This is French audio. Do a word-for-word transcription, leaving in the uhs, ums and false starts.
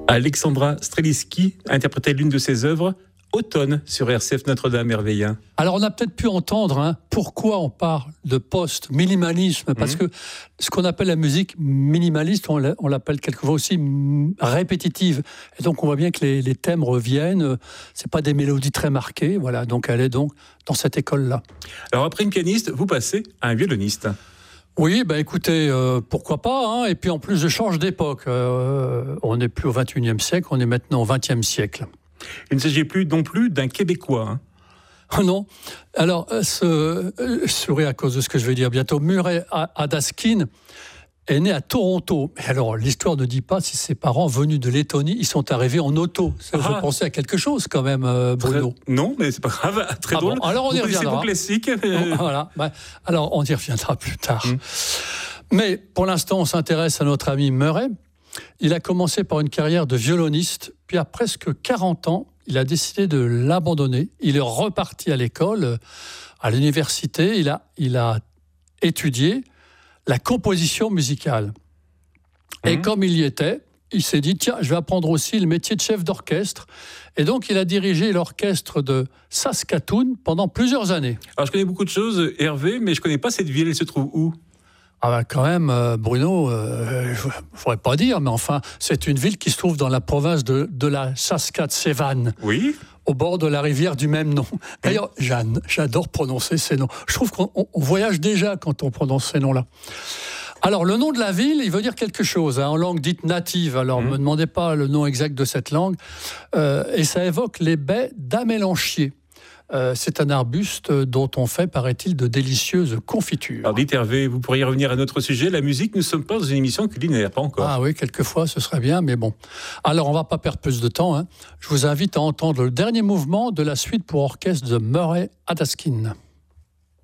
Alexandra Strelitzky interprétait l'une de ses œuvres, Automne, sur R C F Notre-Dame-Merveillen. Alors on a peut-être pu entendre hein, pourquoi on parle de post-minimalisme, parce mmh. que ce qu'on appelle la musique minimaliste, on l'appelle quelquefois aussi répétitive. Et donc on voit bien que les, les thèmes reviennent, c'est pas des mélodies très marquées, voilà, donc elle est donc dans cette école-là. Alors après une pianiste, vous passez à un violoniste. Oui, bah écoutez, euh, pourquoi pas, hein, et puis en plus je change d'époque, euh, on n'est plus au vingt et unième siècle, on est maintenant au vingtième siècle. Il ne s'agit plus non plus d'un Québécois. Hein. Oh non. Alors, ce, je souris à cause de ce que je vais dire bientôt. Murray Adaskin est né à Toronto. Et alors, l'histoire ne dit pas si ses parents venus de Lettonie, ils sont arrivés en auto. Ça, ah. Je pensais à quelque chose quand même, Bruno. Très, non, mais c'est pas grave. Très ah drôle. Bon, alors on y reviendra. C'est vos classiques. Bon, voilà. Ben, alors, on y reviendra plus tard. Hum. Mais pour l'instant, on s'intéresse à notre ami Murray. Il a commencé par une carrière de violoniste, puis à presque quarante ans, il a décidé de l'abandonner. Il est reparti à l'école, à l'université. Il a, il a étudié la composition musicale. Mmh. Et comme il y était, il s'est dit, tiens, je vais apprendre aussi le métier de chef d'orchestre. Et donc, il a dirigé l'orchestre de Saskatoon pendant plusieurs années. Alors, je connais beaucoup de choses, Hervé, mais je ne connais pas cette ville. Elle se trouve où ? Ah ben quand même, euh, Bruno, euh, je ne pourrais pas dire, mais enfin, c'est une ville qui se trouve dans la province de, de la Saskatchewan. Oui. Au bord de la rivière du même nom. D'ailleurs, Jeanne, j'adore prononcer ces noms. Je trouve qu'on on voyage déjà quand on prononce ces noms-là. Alors, le nom de la ville, il veut dire quelque chose, hein, en langue dite native. Alors, ne mmh. me demandez pas le nom exact de cette langue. Euh, et ça évoque les baies d'Amélanchier. Euh, c'est un arbuste dont on fait, paraît-il, de délicieuses confitures. Alors dites Hervé, vous pourriez revenir à notre sujet, la musique, nous ne sommes pas dans une émission culinaire, pas encore. Ah oui, quelquefois ce serait bien, mais bon. Alors on ne va pas perdre plus de temps, hein. Je vous invite à entendre le dernier mouvement de la suite pour orchestre de Murray Adaskin.